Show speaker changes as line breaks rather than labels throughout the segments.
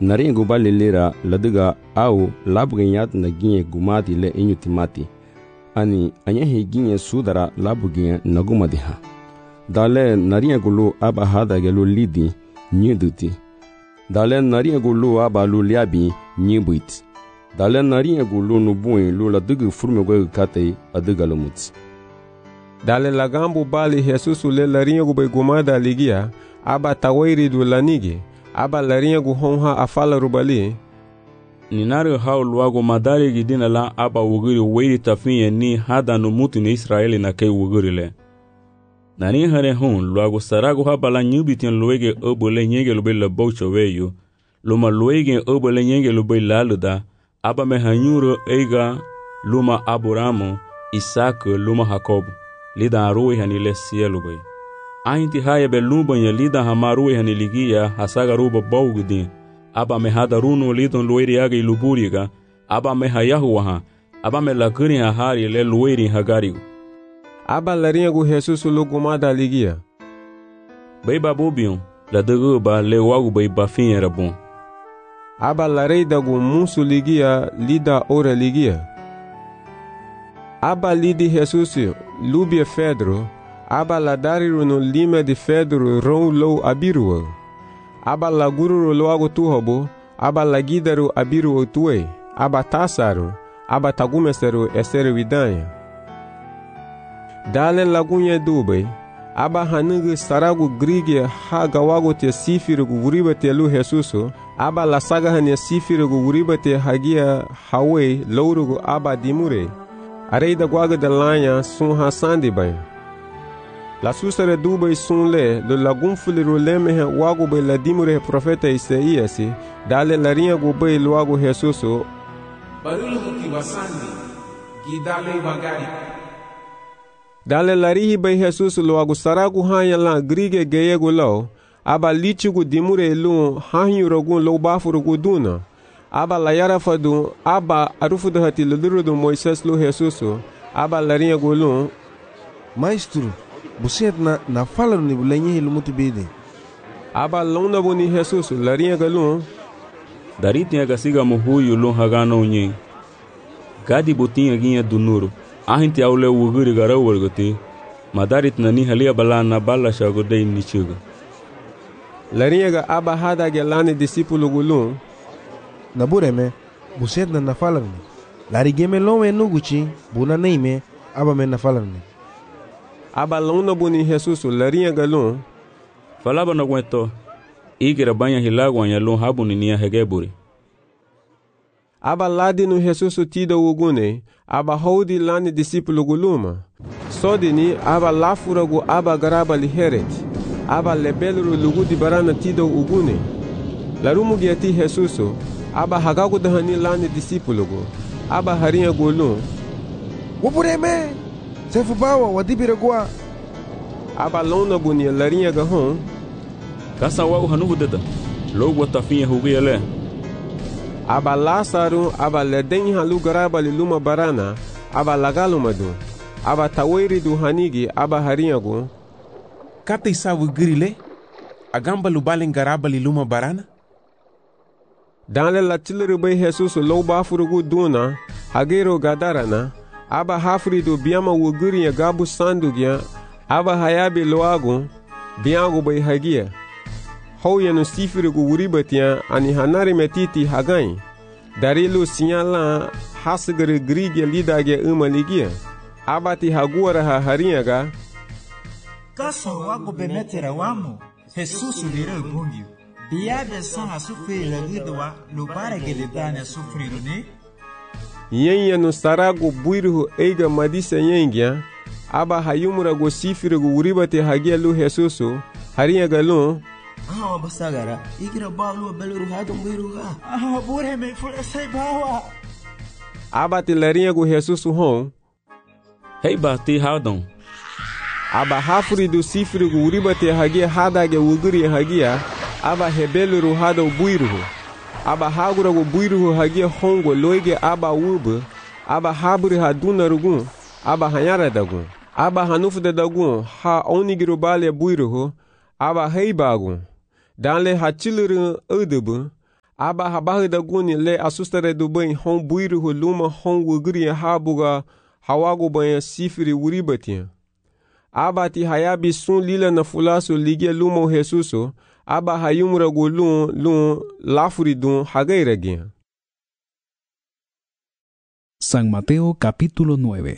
narin guba lelera ladiga au labganyat na ginye gumati le inyutimati ani anyahi ginye sudara labugin nagumadiha dale narin gulu aba hada gelu lidi nyiduti dale narin gulu aba luliabi nyibuit dale narin gulu nubuin lula digi furmego kate adigalumuts
dale lagambu bali Jesus le larin gube gumada ligia aba tawairi du lanigi aba larin gu honha afala rubali
ninare hau luago madari gidina la aba wugiri weiri tafinye ni hada no mutu ni Israeli na kei wugiri le. Nani hare hon luago sarago haba la nyubitin luege obole nyege lube la baucha weyo, luma luege obole nyege lube laluda, aba me hanyuro eiga luma Abramo, Isaac luma Jacob, lida arui hanile siya lube. Ainti haya be lumba nye lida hamarui haniligia hasaga ruba baugudin, aba me hada runo lidon lueri aga iluburiga, aba me hayahuaha, aba me lakuri hahari le lueri hagarigu.
Aba laringu Jesus lugumada ligia.
Beiba bobion, la deguba le wagu beiba finye rabon.
Aba larei dagu musu ligia lida ora ligia. Aba lidi Jesus lubia Pedro, aba la dariru no lima de Pedro ron lo abiruwa. Aba la gururu loago tuhobo, aba la gidaru abiru tuwe, aba tasaru, aba tagumeseru eseru vidanya. Dale lagunye dube, aba hanugu saragu grige ha gawago te sifiru guriba te lu Jesuso, aba la saga hanya sifiru guriba te hagia hawe lourugu aba dimure. Areida guaga de lanya sun hasandi bay. La susare dubay sun le lagum fuliru lemehe wago bay la dimure profeta Isaíasi, dale la rinha gubay luago Jesuso.
Barulu muki wasandi, gidale bagari.
Dale la rihi bay Jesus luago saragu hanya la grige geyego lau, aba lichigu dimure lu hanyurogun lo bafurugu duna. Aba la yarafadu, aba arufudu hati lulurudu Moises lu Jesuso, aba la rinha gulun.
Maestro, você na fala no nibulenye ilu muito bide.
Aba lona boni Jesus la rinha galun.
Daritinha gasiga muhuyu lun hagano unye. Gadi botinha ginha do nuro. Ahinti aule wuguri gara wargati. Madarit na ni halia bala na bala shagodei nichuga.
La rinha ga aba hada gelane discípulo gulun.
Na bureme, você na fala ni. Larigeme lome nuguchi, buna neime, aba me na fala ni.
Aba lona boni Jesus la rinha galun.
Falaba na gueto. Igira banha hilagwa nya lun habuni niya hegeburi.
Aba ladi no Jesus tida ugune, aba hodi lani discípulo guluma. Sodini aba lafuragu aba garaba liheret, aba lebeluru lugu di barana tida ugune. Larumu giati Jesuso, aba hagagu dahani lani discípulo go, aba harinha gulum.
Wabureme, sefubawa wadibiragua.
Aba lona bunia larinha gahon.
Kasa wagu hanugu deda, logo tafinha hugia le.
Aba Lázaro, aba leden halu garaba liluma barana, aba lagalumadu, aba tawairi du hanigi, aba harinhago.
Kata isawu grile, agamba lubalen garaba liluma barana?
Danle la tilere bay Jesus lo bafurugu duna, hagero gadarana, aba hafri du biama wuguri ya gabu sandugya, aba hayabi loago, biago bay hagia. Hou ya no sifirugu wuribatia ani hanari metiti hagai. Darilu sinyala hasagere grige lidage umaligia. Abati haguara ha harinhaga.
Kaso wago benetera wamo. Jesus lira bungio. Biabe san asufri lagidwa lubara gelidane sufriru ne.
Yenya no sarago buiru eiga madisa yengia. Aba hayumura go sifirugu wuribate hagia lu Jesuso. Harinhaga lu.
Ah, basagara. Igira balu beluru hado mwiruha. Ah, bure me fura sai bawa.
Abati larinhago Jesus hon.
Hei bati hadon.
Aba hafuri do sifrigu uribate hagia hadage wuguri hagia. Aba hebeluru hado buiruhu. Aba hagurago buiruhu hagia hongo loige aba uba. Aba haburi haduna rugun. Aba hanyara dagun. Aba hanufu de dagun. Ha onigiru bale buiruhu. Aba heibagun. Danle hachiliru udubu, aba habahe da guni le asustare do bem hon buiru huluma hon wugri habuga hawago bem sifiri wuribatia. Aba ti hayabi sun lila na fulaso ligia lumo Jesuso, aba hayumra go lun lafuri dun hagairegia.
San Mateo capítulo 9.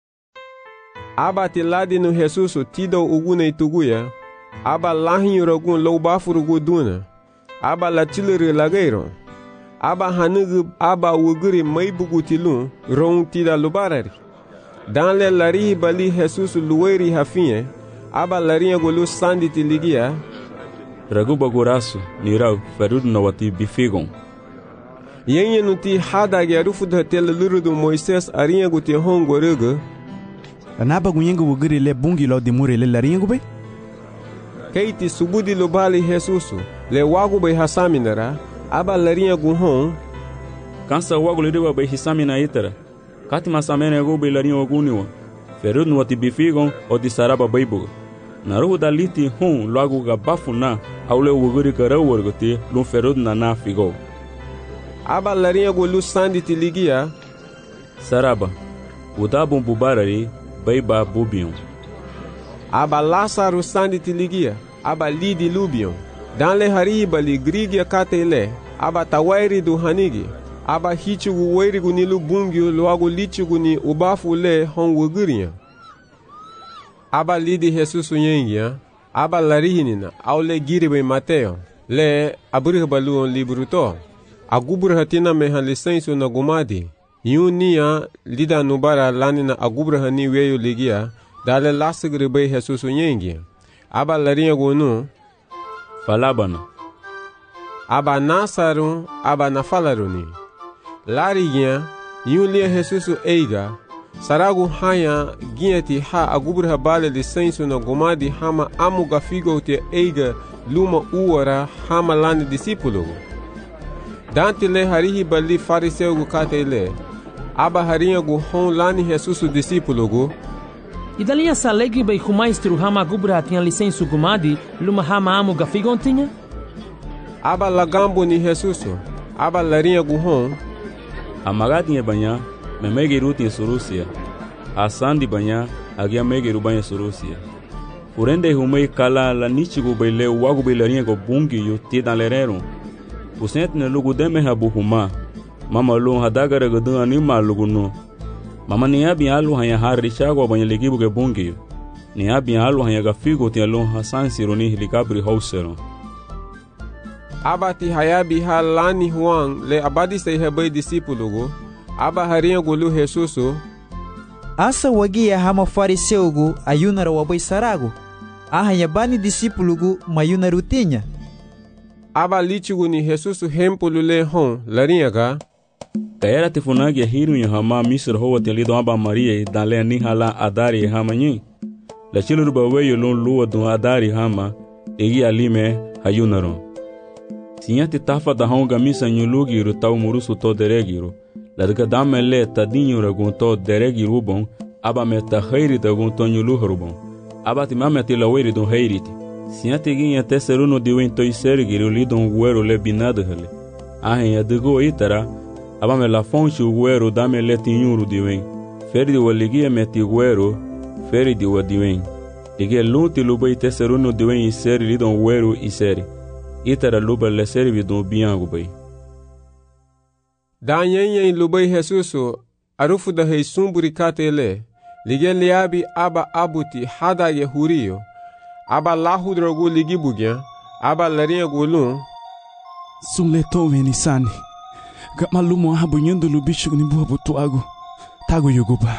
Aba ti ladi no Jesuso tido uguna ituguya, aba lahin rogun lo bafuru goduna, aba la tilere lagairo, aba hanugu aba wuguri maibugutilun ron tida lubarari. Dan le lari bali Jesus luweri hafinye, aba larinha golu sandi tiligia.
Ragu bagurasu nirau ferud na wati bifigon.
Yenye nuti hada gerufu da tel lurudu Moises arinha guti hongo rega.
Anaba gunyengu wugiri le bungi lo dimure le larinha gube?
Keiti subudi lo bali Jesus le wagu bay hasaminara, aba larinha guhon.
Kansa wagu le bay hisamina itara. Kati masamene go bailarinho oguniwa. Ferud no wati bifigon o di saraba baibuga. Naruhu daliti hun logo gabafu na aule wuguri karau wargote lun ferud na figo.
Aba larinha go lu sandi tiligia.
Saraba, udabun bubarari baiba bubion.
Aba Lázaro sandi tiligia, aba lidi lubion. Dan le hariba li grigia katele, aba tawairi du hanigi. Aba hichugu weirigu nilu bungio loago lichugu ni ubafu le hon wuguria. Aba lidi Jesus yengia, aba larihinina, au le giribe Mateo, le abrihabalu on libruto. Agubrahatina mehan lisensu na gumadi. Yunia lida nubara lanina agubrahani weyo ligia, dale lasagribe Jesus yengia. Aba larinha gonu,
falabana.
Aba nasaru, aba nafalaruni. Larigia, yulia Jesus eiga, saragu haya gieti ha agubra bale lisensu na gomadi hama amuga figo te eiga luma uara hama lani discípulo. Dante le harihi bali fariseu gu katele, aba harinha gu hon lani Jesus discípulo gu.
Idalinha salegi bei humaistru hama agubra tinha lisensu gumadi luma hama amuga figo tinha?
Aba lagambo ni Jesus, aba larinha gu hon.
Amagatinha banha, memegeru tinha surusia. Asandi banha, agia megeru banha surusia. Urende humei kala la nichigu baile wagu bailarinha go bungi yu tidan lerero. Usent ne lugu deme habu huma. Mama lu hadagara gudu anima lugu no. Mama niya bialu hanya harishago banha ligibu ge bungi yu. Niya bialu hanya gafigo tinha lu hasan sironi helikabri hausero.
Aba ti hayabi halani huang le abadi say hebai discípulo go. Aba harinha golu Jesuso.
Asa wagia hama fariseu go ayunara wabai sarago. Ahanya bani discípulo go mayunaru tinha.
Aba lichigu ni Jesuso hempulu le hon larinha ga.
Kaera te funagi hiru ya hama misr ho te lido aba Maria dale ni hala adari hama nyi. La chiluru baweyo lon luwa dun adari hama egi alime hayunaro. Tinha te tafa da honga misa nyulugiru tau murusu to deregiru. Ladga damele tadinho ragun to deregiru bon, aba meta heiri da gun to nyuluhru bon. Aba ti mameti la weiri don heiriti. Tinha te ginha te seruno diwen to isergiru lidon guero le binado hele. Ahen ya dego itara, aba me la fonchi guero damele tinyuru diwen. Feri di waligia meti guero, feri di wadiwen. Dige lunti lubai te seruno diwen iseri lidon guero iseri. Itara luba le servi don biangu bay.
Danyenyen lubai Jesuso arufu da hei sumburi katele. Lige liabi aba abuti hada ye hurio. Aba lahudrogu ligi bugya. Aba larinha gulun.
Sunle tome ni sani. Gamalumo abu nyundu lubishu ni buha butuagu. Tagu yuguba.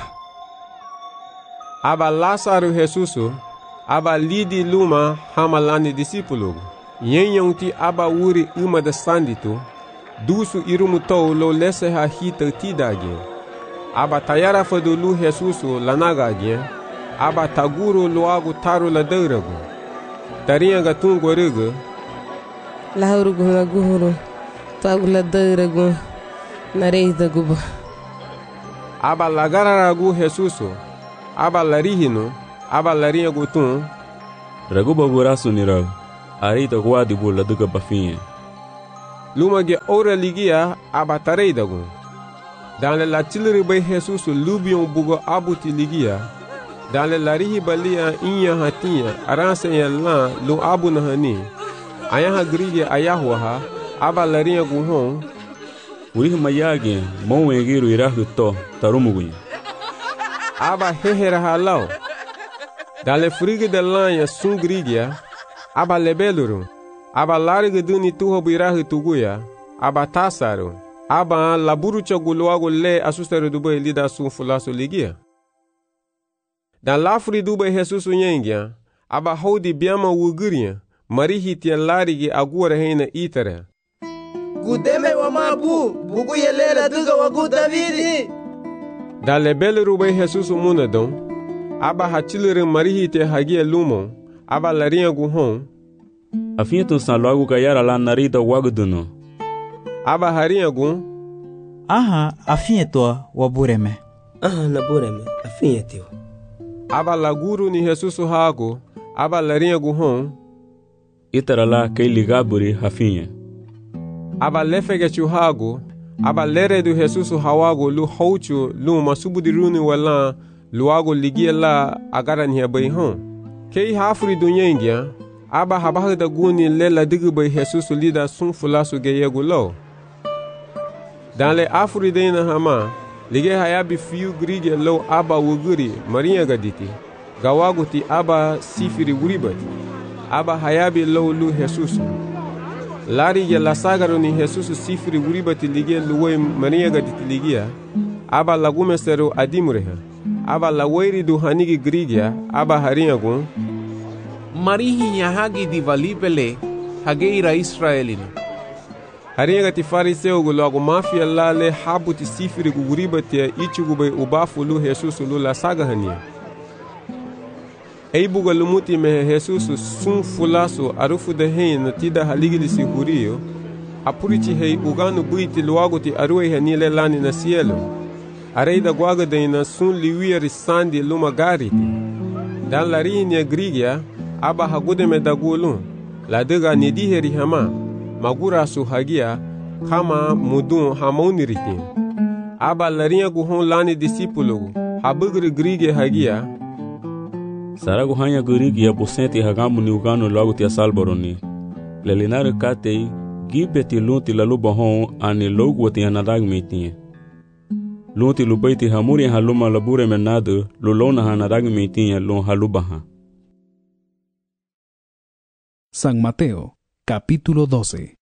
Aba Lázaro Jesuso. Aba lidi luma hamalani discípulo. Yenyon ti aba wuri uma da sandito, dusu irumu tou lo lese ha hita tidagien. Aba tayara fadulu Jesuso lanagagien, aba taguro loago taru la deurago. Tarinha gatungo rega.
Lahurugo na guhuru, tagu la deurago, na reida guba.
Aba lagararagu Jesuso, aba larihino, aba larinha gutun.
Raguba gurasu nirau. Arita guadi bula duga bafinha.
luma ge ora ligia aba tarei dagun. Dan le la chilri bay Jesus lubion bugo abuti ligia. Dan le larihi balia inya hatia aransa ya la lu abu na hani. Ayaha grige ayahwaha aba laria guhon.
Wih mayage mowe giru irahu to tarumugunya.
Aba hehera halau. Dan le frige de lanha sun grigia aba lebeluru. Aba larga duni tuho birahu tuguya. Aba tasaru. Aba laburu chaguluago le asustero dubai lida sun fulaso ligia. Dan lafri dubai Jesus unyengia. Aba hodi biama wuguria. Marihi tia larigi agura heina itara.
Gudeme wa mabu. Bugu yelela duga wagu Davidi.
Dan lebeluru bai Jesus munadon. Aba hachilere marihi tia hagia lumo. Aba laria guhon.
Afinto san logo kayara la narida waguduno.
Aba haria gun.
Aha, afinto wabureme.
Aha, nabureme, afinto.
Aba laguru ni Jesus hago. Aba laria guhon.
Itara la kay ligaburi hafinha.
Aba lefege chuhago. Aba lere du Jesus hawago lu hauchu lu masubudiruni wala luago ligia la agara ni habai hon. Kei hafri dunyengia. Aba habah da guni lela digubay Jesus lida sun fulasu geyego lo. Dan le afri dena hama, lige hayabi fiu grige lo aba wuguri maria gaditi. Gawaguti aba sifiri wuribati. Aba hayabi lo lu Jesus. Lari ya la sagaro ni Jesus sifiri wuribati lige luwe maria gaditi ligia. Aba lagume sero adimureha. Aba la wairi du hanigi grigia, aba hariagun.
Marihi yahagi divalipele hageira Israelina.
Haringa ti fariseu logo mafia lale habuti sifiri guguribati ichugubay ubafu lu Jesus lu la saga hania. Eibuga lumuti me Jesus sun fulaso arufu de hein tida haligili si hurio. Apurichi hei uganu buiti luago ti aruei hanile lani na cielo. Areida guaga de na sun liwia risandi luma gariti. Dan larini grigia. Aba hagude me dagulun, la dega nidiheri hama, magura su hagia, kama mudun hamoniritin. Aba larinha guhon lani disipulugu, habugri grige hagia.
Saragu hanya grige ya busenti hagamu ni ugano logo tia salboroni. Lelinare katei, gibeti lunti la luba hon ani logo tia nadag metinye. Lunti lubaiti hamuri haluma labure menado, lulona hanadag metinye lon halubaha.
San Mateo, capítulo 12.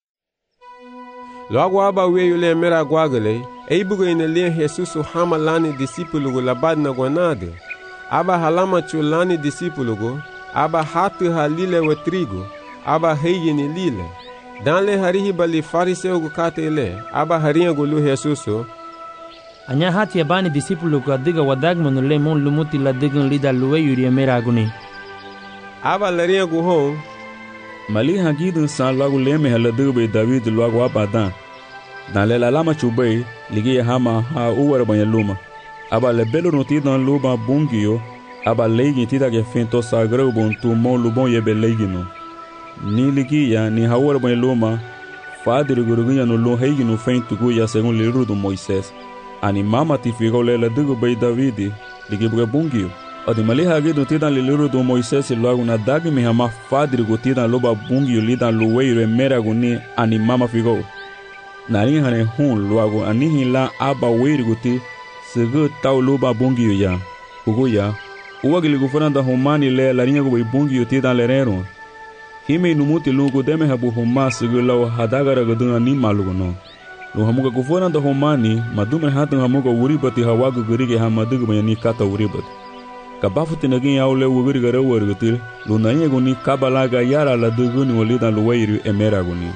Logo aba weyo le mera guagale, eibugo ina le Jesus hama lani disipulugo labad na guanade. Aba halama chulani disipulugo, aba hatu halile wa trigo, aba heigi ni lile. Dan le harihi bali fariseu kate le, aba haria gulu Jesus.
Anya hati ya bani disipulugo adiga wadagmanu le mon lumuti la digan lida luwe yuri mera aguni.
Aba laria guhon.
Mali hagidun san logo leme haladube David logo abadan. Dan le lalama chubay ligi hama ha uwar banyaluma. Aba le belo notidan luba bungio, aba leigi tida ke fento sagrau bon tu mon lubon yebe leigino. Ni ligi ya ni hawar banyaluma, fadir gurugunya no lo heigino fento guya según liru do Moisés. Ani mama tifigo le ladube David ligi buga bungio. Odi mali hagidu tidan liru do Moisés logo na dagi mi hama fadir gutidan loba bungio lidan luweiro mera guni ani mama figo. Nari hane hun logo anihi la aba weiri guti segu tau loba bungio ya. Ugo ya. Uwa gili gufuranda humani le larinha go bungio tidan lerero. Hime inumuti lungu deme habu huma segu lau hadagara gadun ani malugo no. Lu hamuga gufuranda humani madume hatan hamuga uribati hawagu gurige hamadugu mayani kata uribati. Kabafu tinagin yaule wugiri gara wargutil lunanye guni kabalaga yara la duguni walidan luwairi emera guni.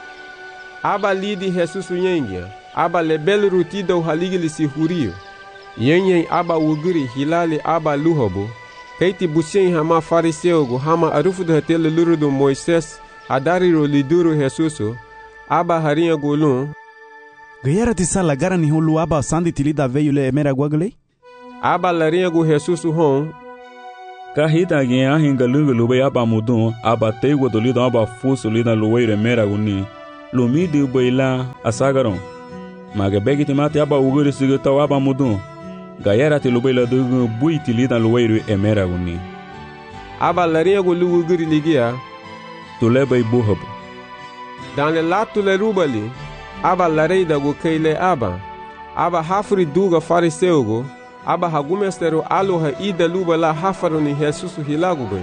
Aba lidi Jesus yengia, aba lebel rutida uhaligili si hurio. Yenye aba wugiri hilali aba luhobo. Keiti busien hama fariseo go hama arufu de hatele lurudu Moises adari ro liduru Jesuso. Aba haria golun.
Gayara tisa la gara ni hulu aba sandi tilida veyu le emera guagle?
Aba larinha go Jesus hon.
Kahita gen ahinga lungu lube aba mudun, aba tego dolido aba fuso lida luweire mera guni. lumidi baila asagaron maga begiti mate aba uguri sigata aba mudun gayara ti lubaila dugu buiti lidan luwairu emera guni
aba laria gu lugu guri ligia
tule bay buhab
dans le latu le rubali aba lareida gu keile aba hafri duga fariseugo aba hagumesteru aloha ida lubala hafaruni Jesus hilagu bay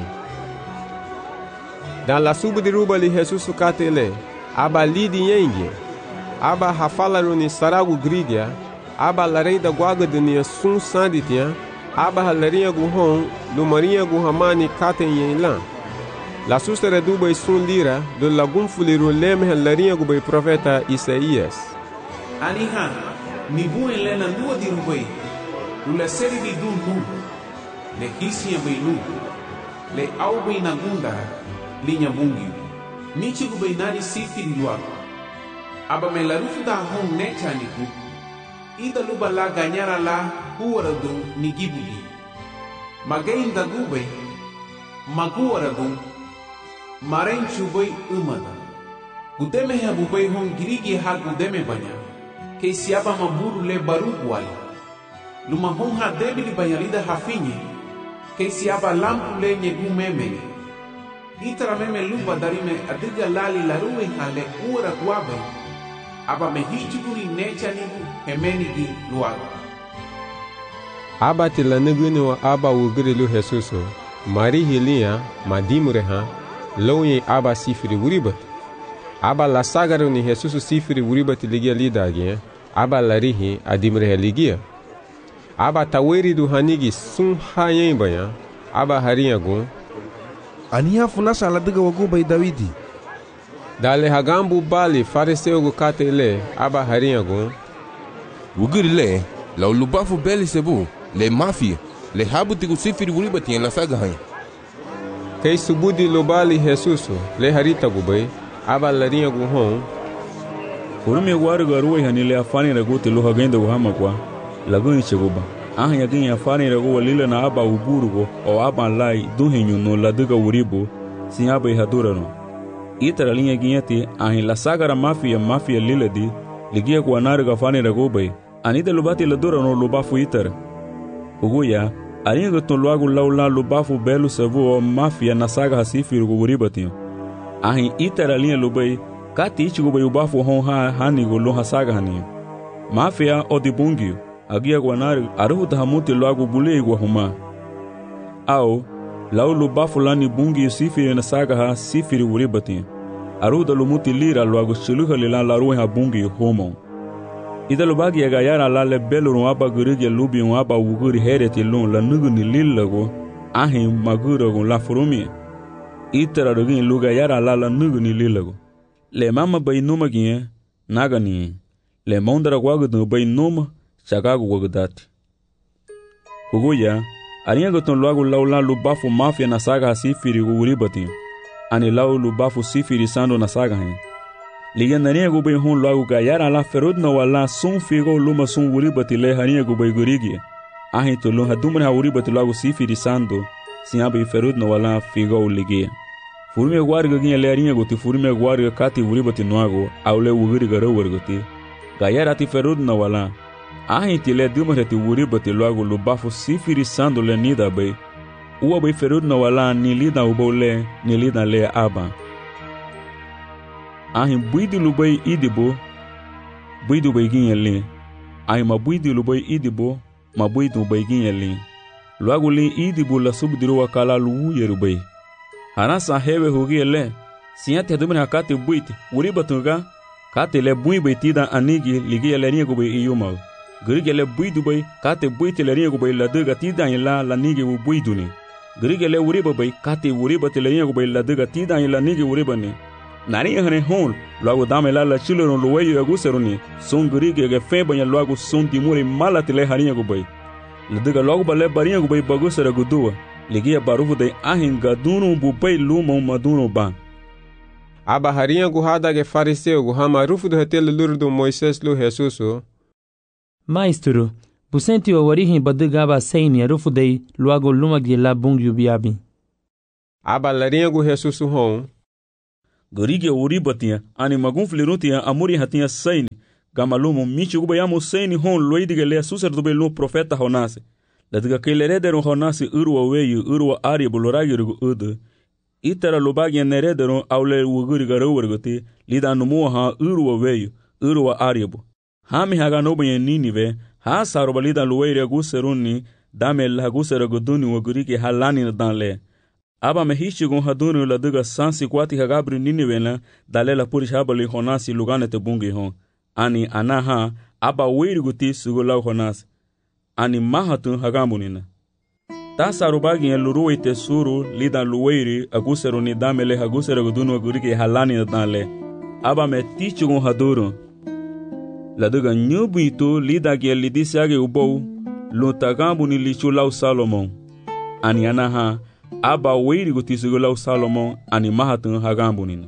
dans la subdi rubali Jesus katele aba lidi yengi aba hafalaruni saragu grigia aba lareida guaga dunia sun sanditia aba halaria gu hon lumaria gu hamani katen yenlan la sustere dubai sun lira do lagum fuliru leme halaria gu bay profeta Isaías
aniha ni buen lena nua di rubai lula seri di dun nu le hisia bay nu le au bay nagunda linya bungi nichi gu bay nari sifiri luago aba me la rufu da hon necha niku ida luba la ganyara la huwara dun ni gibuli magain da gube maguwara dun maren chubay umada gudeme ha bubay hon girigi ha gudeme banya ke siaba maburu le barugu wali luma hon ha debili banyalida hafinye ke siaba lampu le nyegu memene itara meme luba darime adiga lali laruwe ha le uwara guabe aba me hichuguri necha nigu hemeni gi luago
aba tila nuguni wa aba wugiri lu Jesuso mari hilia madimure ha loye aba sifiri wuribat aba la sagaru ni Jesuso sifiri wuribat ligia lidagi aba larihi adimure ligia aba taweri du hanigi sun hayen baya aba haria gu
ania funasa la diga wagu bay Davidi
dale hagambu bali fariseu gu katele aba haria gu
wugiri le la lubafu beli sebu le mafia le habuti gu sifiri wuribati en la saga hay
kay subudi lobali Jesuso le harita gu bay aba laria gu hon
kurumi waru garuwe hanile afani ragu te loha genda gu hamakwa lagun cheguba ahanya gin afani ragu walila na aba uburugo o aba lai duhenyu no laduga wuribo sin aba hadurano itara linha guinhati ahin la sagara mafia liladi ligia ku anarga fani ragobai anida lubati ladura no lubafu itara uguya aringa ton luagu laula lubafu belu savu mafia na saga hasifi ruguribati ahin itara linha lubai kati ichigo bai ubafu honha hani go loha saga hani mafia odibungi agia ku anarga aruhu tahamuti luagu bulei go huma au laulu bafulani bungi sifiri na saga ha sifiri wuribati aruda lumuti lira luago shiluha lila laruwe ha bungi homo ida lubagi ya gayara la le belu aba gurigi lubi aba wuguri hereti lun la nuguni lillago ahi magurago la furumi itara rogin luga yara la nuguni lillago le mama bay numa gie nagani le mondara gwagu bay numa chagago gwagudati huguya arinha goton logo laula lubafu mafia na saga sifiri wuribati ani lau lubafu sifiri sando na saga hen liga narinha go bay hon logo gayara la ferudna wala sun figo luma sun wuribati le harinha go bay gurigi ahi to lo hadumra wuribati logo sifiri sando sinaba ferudna wala figo ligia furme gwarga ginha le harinha go ti furme gwarga kati wuribati noago awle wuguri garo wargoti gayara ti ferudna wala ahin tile dumare wuribati logo lubafu sifiri sando le nida bay uwa bay ferudna wala ni lida ubole ni lida le aba ahin buidi lubay idibo buidu bay ginye ahin ma buidi lubay idibo ma buidu bay ginye logo le idibo la subdiru wakala lu yerubay hanasa hewe hugiele siate dumare hakati buiti wuribatuga kate le bui baytida anigi ligia le niego bay iyuma Grigele buidu bay kate buite le riego bay la dega tida la nige u buiduni Grigele uriba bay kate uriba te le riego bay la dega tida la nige uriba ni nari hane hon logo dame la chilo no loyo aguseruni son grige ge feba ya logo son dimuri mala te le hariego bay la dega logo bale bariego bay bagusera gudua ligia barufu de ahin gadunu bu bay lumo madunu ba
aba hariego hada ge fariseu go hamarufu de hotel lurdo Moises lu Jesuso
Maestro, busenti o orihin badugaba seini arufudei luago lumagi la bungi biabi.
Aba laringo Jesusu hon.
Gerige uribatia ani magunflirutia amuri hatia saini. Gamalumo michi gubayamo saini hon loidige le suserdobe lo profeta honase. Ladiga kailerederon honase urwa weyu urwa ari boloragirgu udu. Itara lobagi nerederon aule wuguriga rowergote lida numuha urwa weyu urwa aribu. Hami haganobe Ninive ha sarobalida luweire guseruni dame la guseraguduni wugurige halani danle. Aba mehishigun hadunu ladiga sansi kwati hagabri Ninive na dalela purishabali honasi lugane te bungi hon. Ani anaha aba weiriguti sugulau honasi. Ani mahatun hagambunina. Ta sarubagi en luruite suru lida luweiri aguseruni damele haguseragudunu wugurige halani danle. Aba me tichugun haduru. Ladiga nyubuito lida ge lidisiage ubou lutagambuni lichulau Salomon. Ani anaha aba weiriguti sugulau Salomon ani mahatun hagambunina.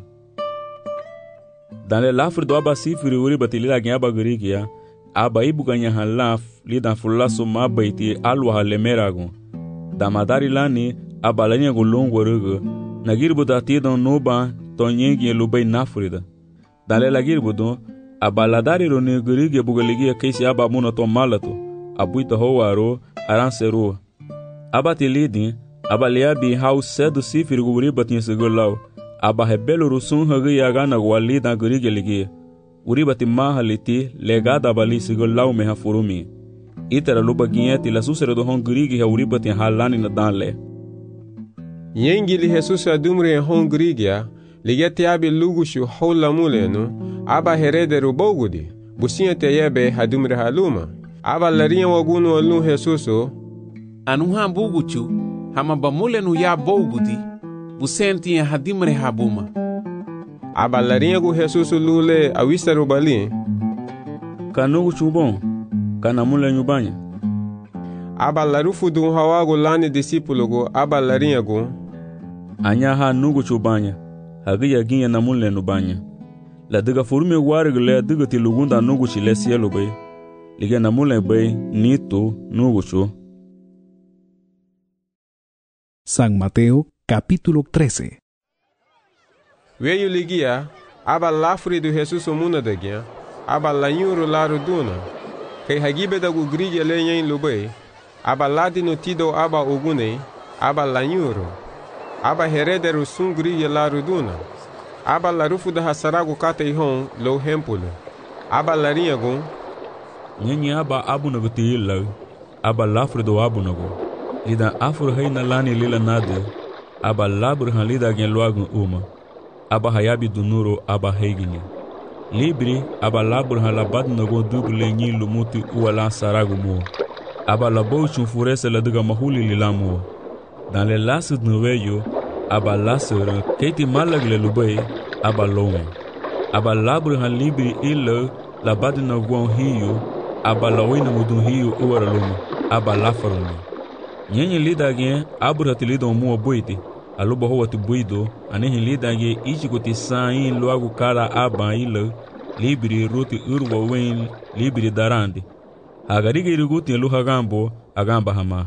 Dans l'afre do aba sifiri uri batilida gen aba gerigia aba ibuganya halaf lida fulaso mabaiti alwa halemerago damadari lani aba lanya gulongo rugo nagirbu datidon noba tonyegi lubay nafrida dans la girbudo aba ladari roni gerigia bugaligia kaisi aba muna to malato abuita howaro aransero aba tilidi aba liabi hau sedo sifiri uri batin segulau aba hebelo rusun hagi yagana wali da gerige ligi uri bati mahaliti legada bali sigol law me hafurumi itara lubagieti la susere do hon gerige uri bati halani na danle
yengi li Jesus adumre hon gerigia ligeti abi lugushu hola mulenu aba herede rubogudi businha teyebe hadumre haluma aba larinha wagunu alu Jesuso
anuha buguchu hama bamulenu ya bogudi busenti ya hadimre habuma.
Aba larinha gu Jesus lule awisa rubali.
Kanugu chubon, kanamule nyubanya.
Aba larufu du hawagu lani disipulo gu aba larinha gu.
Anyaha nugu chubanya, hagiya ginya namule nubanya. La diga furume warigule diga tilugunda nugu chile sielo bay. Lige namule bay nito nugu chu.
San Mateo capítulo 13.
Veio ligia, aba lafri do Jesus muna dagia, aba lanyuru laru duna, kay hagibe da gugrige lenyen lubay, aba ladi no tido aba ogune, aba lanyuru, aba herederu sun grige laru duna, aba larufu da hasaragu kate ihon lo hempulo, aba larinhagu,
nyenye aba abunagu tiyilla, aba lafri do abunagu, lida afur hayna lani lila nade, aba labur han lida gen luagun uma aba hayabi dunuro aba heiginya libri aba labur han labad nago duble nyi lumuti uwala saragu mo aba labo chunfurese la diga mahuli lilamu dans les lases noveyo aba lasera keti malagle lubay aba lowe aba labur han libri illa labad nago hiyo aba lawina mudun hiyo uwara lumu aba lafaruni nyenye lida gen abura tilido mo boiti aluba ho wati buido anihi lidage ichikuti sain luagu kala aba ilo libri ruti urwa wen libri darandi hagarige iriguti lu hagambo agamba hama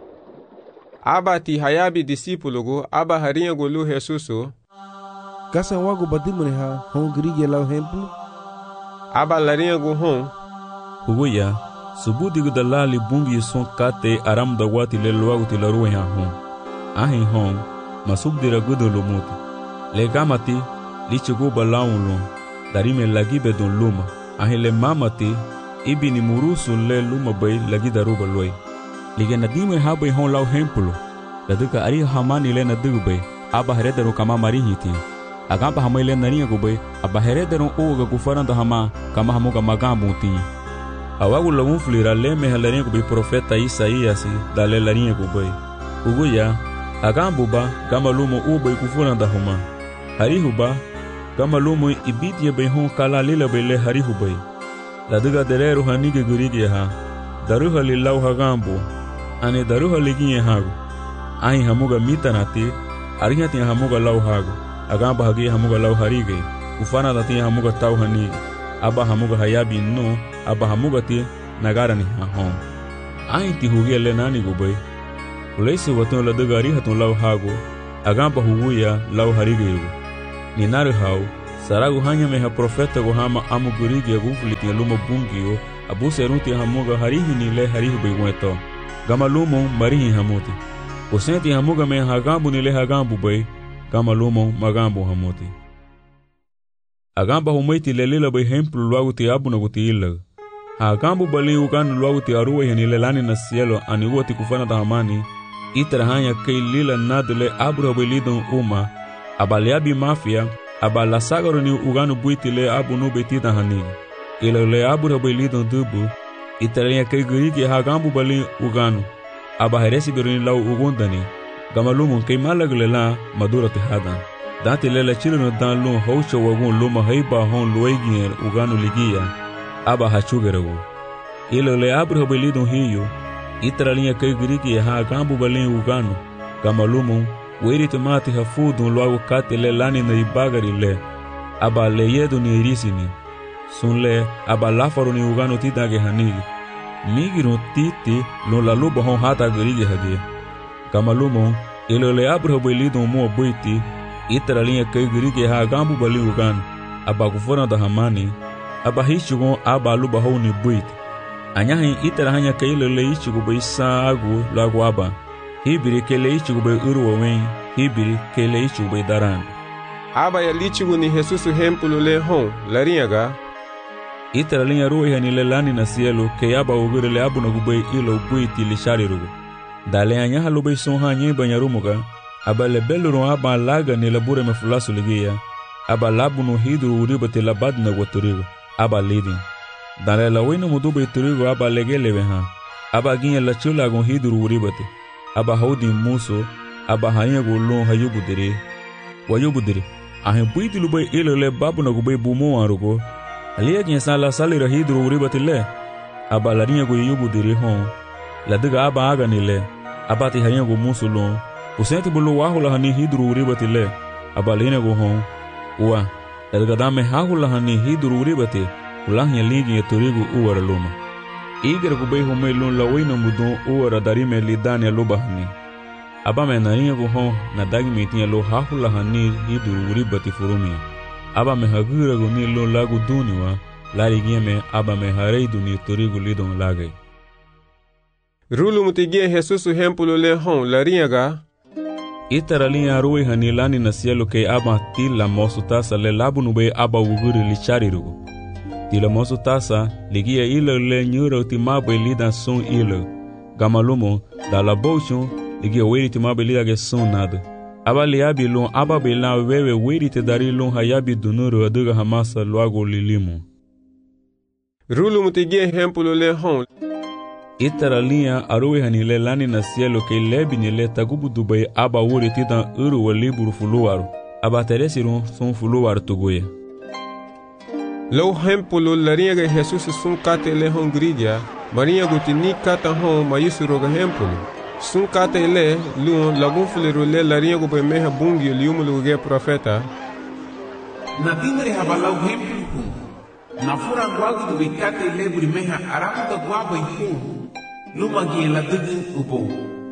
aba ti hayabi disipulugu aba harinha gulu Jesuso
kasa wagu badimune ha hon gerige lau hemplu
aba larinha gu hon
huguya subudigu dalali bungi son kate aram da wati le luagu ti laruwe ha hon ahin hon masubdira gudolo muti le gamati lichigu balaunlo darime lagibe don luma ahile mamati ibini murusu le luma bay lagi daruba loy lige nadime habe hon law hempulo laduka ari hamani le nadugbe aba heredero kama marihiti agamba hamile naniya gube aba heredero oga gufaranda hama kama hamuga magambuti awagu lagun flira le mehalariya gube profeta Isaías dale lariya gube uguya agambuba gamalumo ubay kufuranda huma harihuba gamalumo ibidiye bay hon kala lila bay le harihubay laduga dereru hanige gurige ha daruha lilaw hagambo ane daruha ligiye hagu ahi hamuga mitanati arihati hamuga law hagu agamba hagi hamuga law harige ufana dati hamuga taw hani aba hamuga hayabi no aba hamuga ti nagarani ha hon ahi ti huge le nani gubay Ulesi waton la dagari hatun law hago agamba huguya law harige yugo ni nare hau saragu hanya meha profeta go hama amu gurigi agufuliti lumo bungio abuse runti hamuga harihi ni le harihi beweto gama lumo marihi hamuti usenti hamuga me hagambu ni le hagambu bay gama lumo magambu hamuti agamba humaiti le lila bay hemplu luagu ti abu na guti illa hagambu bali uganu luagu ti aruwe ni le lani na cielo ani uati kufana tahamani itara hanya kei lila nadle abru bay lidon uma abaliabi mafia abala sagaro ni uganu buiti le abu no betita hani ilo le abura belidon dubu italian kay gurigi hagambu bali uganu aba heresi birni law ugundani gamalumun kay malagle la madura tihada dati le chilno dan lu hawcho wagun luma hayba hon luigi uganu ligia aba hachugero ilo le abura belidon hiyo italian kay gurigi hagambu bali uganu gamalumun weri tomati hafudun logo kate le lani na ibagari le aba le yedu ni irisini sunle aba lafaru ni ugano titage hanigi migiro titi lo la lubo hon hata garige hage kamalumo ilo le abro belido mo boiti itaralinha kay garige ha gambu bali ugano aba kufona da hamani aba hishugo aba lubo hon ni boiti anyahin itarahanya kay le hishugo beisa agu lago aba hibiri kele ichigu be uruwen hibiri kele ichigu be daran
aba ya lichigu ni Jesus hempulu le hon larinyaga
itara linha ruwe hani le lani na cielo ke aba ugure le abu na gube ilo buiti li sharirugo dale anya halu be son hanye banyarumuga aba le beluru aba laga ni labure me fulasu ligia aba labu no hidru uribate labad na goturigo aba lidin dale la wina mudube turigo aba legelewe ha aba ginya la chula gon hidru uribate aba haudi muso aba hanya golon hayubudere wayubudere ahin buiti lube ilo le babu na gube bumo arugo aliya kin sala salira hidru uribatile aba larinya go yubudere hon la diga aba aga nile aba ti hanya go muso lon usenti bulu wahula hani hidru uribatile aba lene go hon wa elga dame hahula hani hidru uribate ulahnya ligi yetorigo uwara loma igre gube home lon la wina mudon uwara darime lidania lobahni aba me narinya go hon na dagi metia lo hahula hani hidru uribati furumi aba me hagira go ni lo lagu duniwa lari gieme aba me harei duni torigo lidon lagai
rulu mutigie Jesus hempulo le hon larinyaga
itaralinha ruwe hani lani na cielo ke aba tila mosu tasa le labu nube aba uguri li charirugo tila mosu tasa ligia ilo le nyura utimabe lida son ilo gamalumo da la bochon ligia weri timabe lida ge son nada aba liabi lon aba bela wewe weri te dari lon hayabi dunuru aduga hamasa luago lilimu
rulu mutigie hempulo le hon
itaralinha aruwe hani le lani na cielo ke lebi ni le tagubu dubai aba wuri titan uru wa liburu fuluwaru aba teresiru son fuluwaru tugoye
lo hempulo larinyaga Jesus sun kate le hon grigia marinha gutini kata hon mayusuro ga hempulo sun kate le luon lagun fuliru le larinyago be meha bungi liumulu ge profeta
na timre habalau hempulo na fura gwagi du kate le buri meha aramu da gwabo ihu luma gi la digin ubo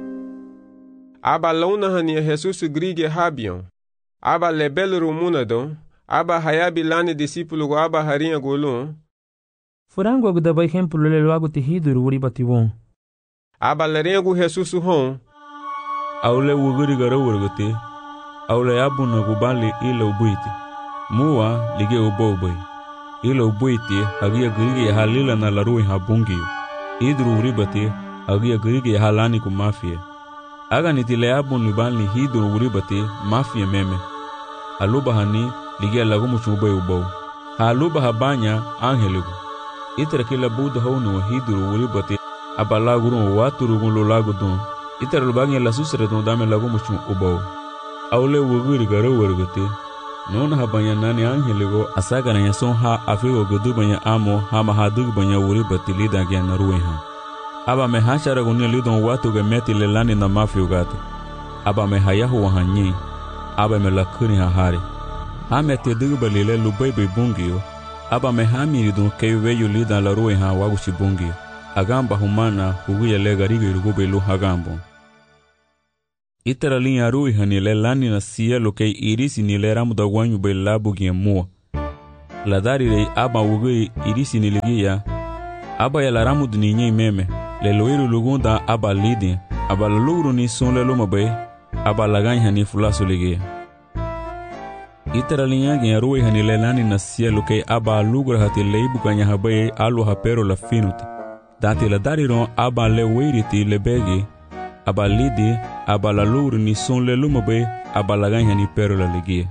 aba launa hani Jesus grigia habion aba le belru munado aba hayabi lani discípulo go aba harinha golon
furango go da by hempulu le lago te hiduru uribati won
aba larinha go Jesus hon
aule wuguri garo wurgote aule abuna go bali ila ubuiti muwa lige ubobai ila ubuiti hagia grigia halila na larui habungi hidru uribati hagia grigia halani ku mafia aga nitile abun libali hidru uribati mafia meme aluba hani ligia lagu muchube ubau haluba habanya angeligo itra kila buda hono hidru uribati abala guru waturu gulo lagu don itra lubanya la susre don dame lagu muchu ubau aule wuguri garo wergote non habanya nani angeligo asaga na yason ha afigo godu banya amo hama hadug banya uribati lida gya narueha aba me hashara guni lidon watu ge meti lelani na mafia gato aba me hayahu wahanyi aba me lakuni hahari hame te dubalile lubebe bungio aba me hamiri don keiwe yulida la ruwe ha waguchi bungio agamba humana huguye legarigo irugube lu hagambo Itara linha rui hanile lani na cielo que irisi nile ramu da wanyu be labu gia mua. La dari rei aba wugi irisi niligia. Aba ya la ramu duninye meme. Le loiru lugunda aba lidi. Aba la lugru ni son le luma be. Aba la ganha ni fulasu ligia. Itara linha gia rui hanile lani na cielo que aba lugra hati leibu kanya habaye alu hapero la finuti. Dati la dari ron aba le weiriti le begi. Aba lidi, aba la lugru ni son le luma be. Aba la ganha ni pero la ligia.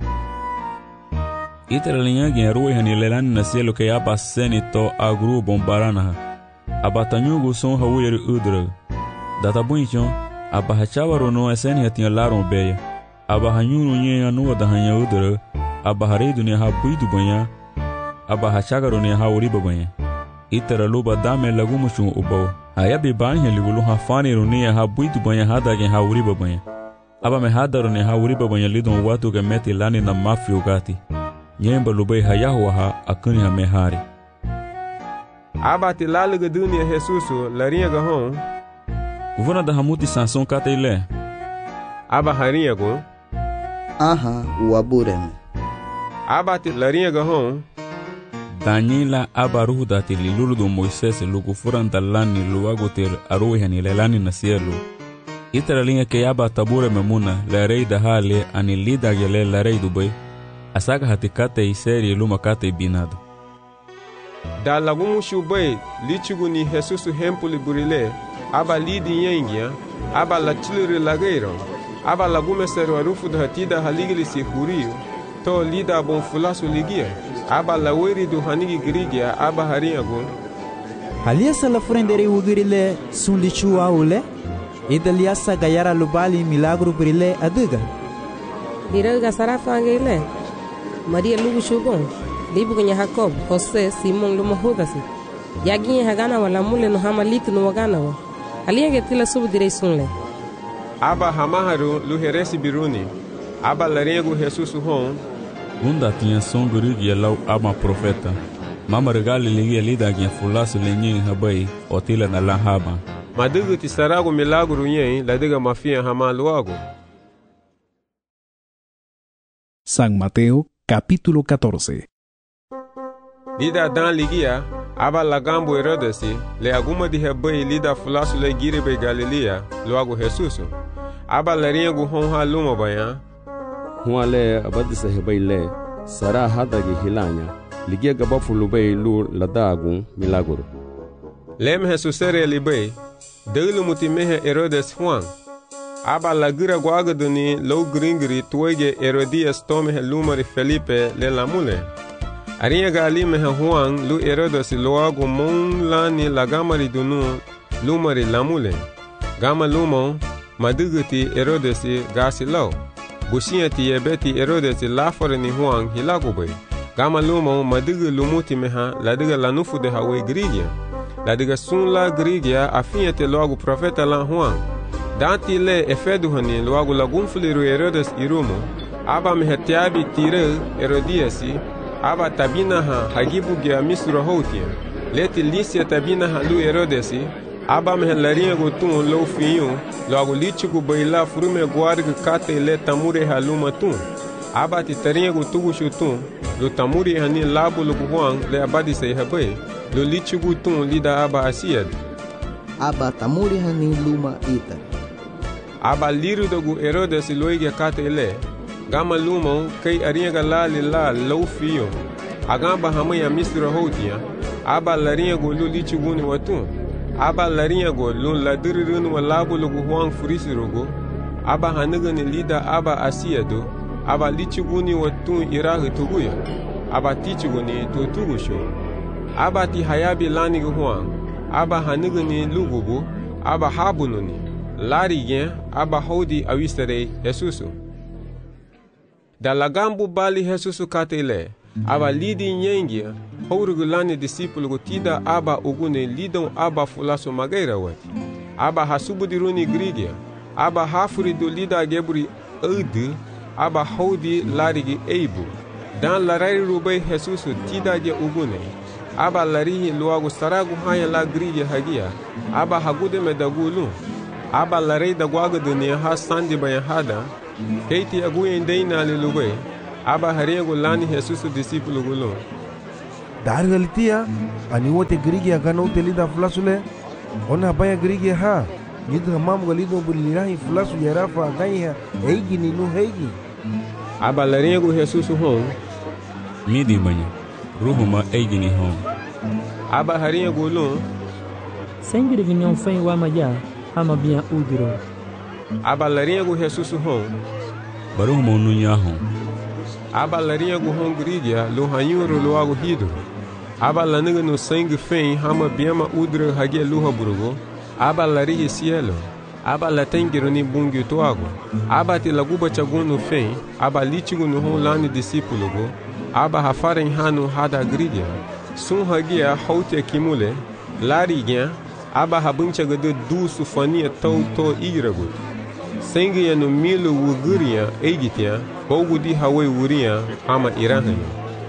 Itara linha gia rui hanile lani na cielo que aba seni to agru bombaranaha. Aba tanyugu son hawiri udra. Data bunchon, aba hachawaro no eseni hatinha laron beya. Aba hanyuru nye anuwa da hanya udra. Aba hareidu ne ha buidu banya. Aba hachagaro ne ha uriba banya. Itara luba dame lagumushun ubao. Hayabi banya ligulu ha faniru ne ha buidu banya hada gen ha uriba banya. Aba me hadaro ne ha uriba banya lidon watu ge meti lani na mafi ugati. Nyemba lubai hayahu ha akuni ha mehari.
Aba ti laluga dunia Jesusu larinha gahon.
Uvuna da hamuti sanson kata ile.
Aba harinha go.
Aha, uabureme.
Aba ti larinha gahon.
Daniela aba ruhu dati lilulu do Moisés lugu furanta lani luago ter aruhi hani lelani na cielo. Itara linha que aba tabure memuna la rei da hale ani lida gele la rei dubai. Asaga hati kate i seri luma kate i binado.
Da lagumu shubai lichugu ni Jesusu hempuli burile. Aba lidi yengia. Aba la chiluri lageiro. Aba lagume seru arufu da hatida haligili si huriu. To lida bon fulasu ligia. Aba la weri du hanigi grigia. Aba harinha gun.
Aliasa la frendere ugirile sun lichu aule. Ida liasa gayara lubali milagro burile aduga.
Diraga sarafa ile. Maria lugu shugon. Libu kwenye Jacob, Jose, Simon luma hugasi. Yaginye hagana wala mule no hama litu no wagana wa. Alienge tila subu direi sunle.
Aba hamaharu luheresi biruni. Aba larengo Jesusu hon.
Gunda tinha som gurigi lau ama profeta. Mama regali ligia lida ginha fulasu lenyin habai otila na la haba.
Madugu ti sarago milagro yen ladiga mafia hama luago.
San Mateo, capítulo 14.
Lida dan ligia, aba lagambo Herodesi, le aguma di hebai lida fulasu le giribe Galilea, luago Jesusu. Aba laringo honha luma baya.
Hua le abadisa hebai le, sara hadagi hilanya, ligia gabafu lubei lu ladagun milagro.
Lem Jesusere libei, delu mutimehe Herodes Juan. Aba lagira guagaduni low gringri tuege Herodias tomehe lumari Felipe le lamule. Arinha gali meha Juan lu Herodes loago mon lani lagamari dunu lumari lamule. Gama lumon maduguti Herodes gasi lau. Bushinha ti ebeti Herodes lafore ni Juan hilagubay. Gama lumon madugu lumuti meha ladiga lanufu de hawe grigia. Ladiga sun la grigia afinha te loago profeta la Juan. Danti le efedu hani loago lagunfuliru Herodes irumo. Aba meha tiabi tire Herodiasi. Aba tabina ha hagibu gia misura houtia. Leti licia tabina ha lu Herodesi. Aba meha larinha gotun lo fiyu. Logo lichigu baila furume guarga kate le tamure ha luma tun. Aba ti tarinha gotugu shutun. Lo tamure hani labu lo guhuang le abadi say habai. Lo lichigu tun lida aba asiad.
Aba tamure hani luma ita.
Aba liru dogu Herodesi loiga kate le. Gama lumon kay arinha lali la low fio. Agamba hamaya misra hotia. Aba larinha go lulichi guni watun. Aba larinha go lun la dirirun wa labu lugu huang furisirogo. Aba hanaga ni lida aba asiado. Aba lichi guni watun irahi tuguya. Aba tichi guni tutugusho. Aba ti hayabi lani huang. Aba hanaga ni lugubu. Aba habununi. Lari gen aba hodi awistere Jesusu. Da lagambu bali Jesusu katele, aba lidi nyengia, hourugulani discípulo tida aba ugune lidon aba fulaso magaira wati. Aba hasubudiruni grigia, aba hafuri do lida geburi udi, aba hodi larigi eibu. Dan larari rubai Jesusu tida ge ugune, aba larihi luago saragu haya la grigia hagia, aba hagude medagulu. aba la rei da guaga de nia ha sandi bayan hada, keiti aguyen deina lelube, aba hariago lani Jesus discípulo gulo.
Dargalitia, ani wote grigi agana utelida flasule, ona baya grigi ha, yidra mam galido bulirahi flasu yarafa agaiha, eigi ni nu heigi.
Aba la rego Jesus hon,
midi banha, ruhuma eigi ni hon.
Aba hariago lo,
Sengri vinham fem o amanhã, amabia udro.
Aba la rego Jesus hon,
baruhuma ununya hon.
Aba la rego hon grigia, lo hanyuro lo ago hidro. Aba la nega no sangue fem, hama biama udro hagia luha burugo. Aba la rie cielo. Aba la tengiro ni bungi toago. Aba te laguba chaguno fem, aba litigo no hon lani discípulo go. Aba hafaren hano hada grigia. Sun hagia haute kimule, larigia. Aba habuncha gade dusu fania tau to iragut. Sengi ya no milo wuguria eigitia, bogudi hawe wuria ama irahani.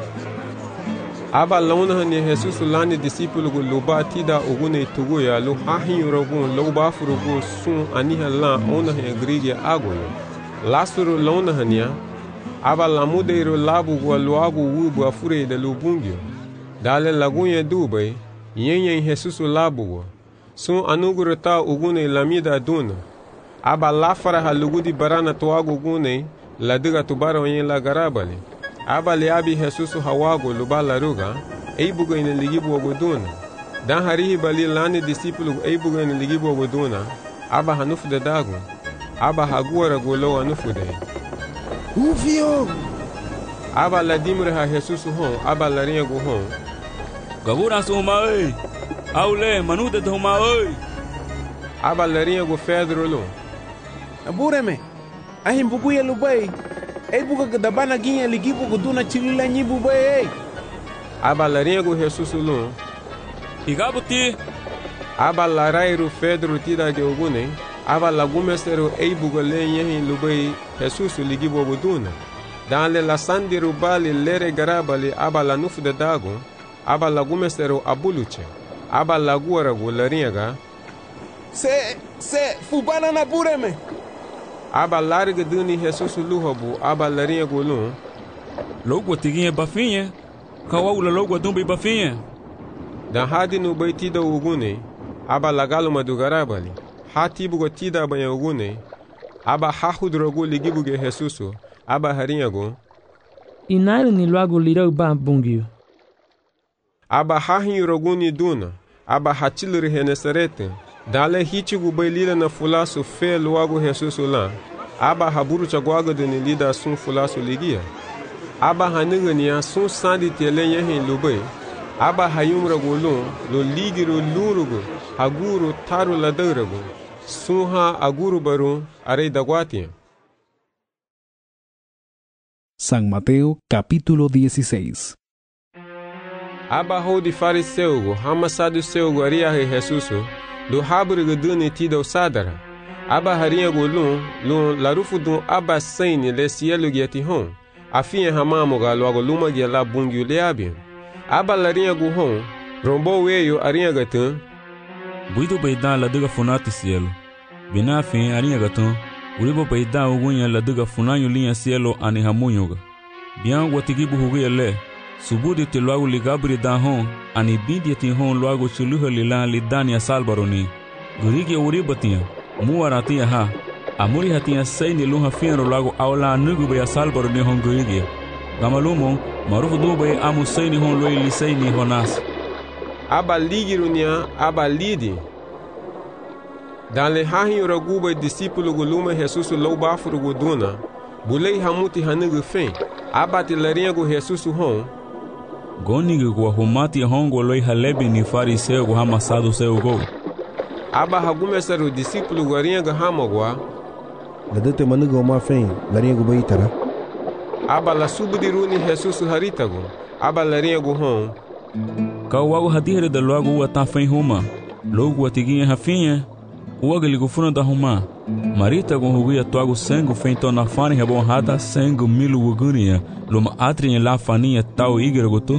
Aba launahani Jesus lani discípulo gu loba tida ogune tuguya lo hahin rogun loba furugu sun aniha la onahe grigia agoyo. Lasuru launahania, aba lamudeiro labu gu loagu wubu afure de lubungyo. Dale lagunye dubai, yenye Jesus labu gu. Sun anugurata ogune lamida duna. Aba lafara halugudi barana toago gune la diga tubara onye la garabali. Aba liabi Jesus hawago luba la ruga, eibuga ina ligibu oguduna. Dan harihi bali lani discípulo eibuga ina ligibu oguduna, aba hanufu de dago, aba haguara golo anufu de.
Ufio!
Aba la dimre ha Jesus hon, aba la rinha go hon.
Gabura suma ei! Aule, manuda de huma ei!
Aba la rinha go Pedro lo.
Abureme, ahim buguya lubai. Ei buga gadabana ginha ligibu guduna chilila nyibu bai.
Aba la rinha go Jesus lo.
Igabuti.
Aba la rairu Pedro tida de ogune. Aba la gumestero ei buga le yehin lubai Jesus ligibu guduna. Dan la sandiru bali lere garabali aba la nufu de dago. Aba la gumestero abuluche. Aba la guara go la rinha ga.
Se fubana na bureme.
Aba larga duni Jesus luhabu, aba larinha golum.
Logo tiguinha bafinha, kawaula logo dumbi bafinha.
Dan hadi no baitida ugune, aba lagalo madugarabali. Hati bugo tida banha ugune, aba hahudrogo ligibuge Jesus, aba harinha go.
Inairo ni logo lirau ba bungio.
Aba hahin roguni duna, aba hatilri henesarete. Dale hitigu bailida na fulasu fe luago Jesus lá. Aba haburu chaguaga de lida sun fulasu ligia. Aba haniga niya sun sandi telenye hin lubai. Aba hayumra golun lo ligiru lurugu haguru taru ladaragu. Sunha aguru baru arei daguatia.
San Mateo capítulo 16.
Aba hodi fariseugo hama saduceugo ariahe Jesusu. Do haburiga duni tida sadara. Aba harinha golun, lun larufu dun aba saini le cielo giati hon. Afinha hamamoga logo luma gia la bungiu leabian. Aba larinha go hon, rombo weyo arinha gatan.
Buido baidan la diga funati cielo. Bina fin arinha gatan, uribo baidan ugunya la diga funanyo linha cielo ani hamunyoga. Bian watigibu hugia le. Subudi te logo ligabri dan hon, ani bindi ti hon logo chuluha lilan lidania salbaroni. Gurigi uribatia, muaratia ha. Amuri hatia saini luha fienro logo aula nugu ya salbaroni hon gurigi. Gamalumo, marufu dube amu saini hon loi lisaini honas.
Aba ligirunia, aba lidi. Dan le hahin raguba discípulo guluma Jesus lo bafuru guduna. Bulei hamuti hanugu fen. Aba te larinha go Jesus hon.
Goniga go humati hongo loi halebi ni fariseu go hamasado seu go.
Aba hagumesaru discípulo guarinha go hamagwa.
Ladete manugo ma fen, larinha go baitara.
Aba la subudiruni Jesus haritago. Aba larinha go hon.
Kawago hadire da logo wa ta fen huma. Logo atiguinha rafinha. O go funa da huma. Marita go hugia toago sangue feito na fane rebonrada sangue milu ugunia. Luma atrinha la faninha tal igre gotu.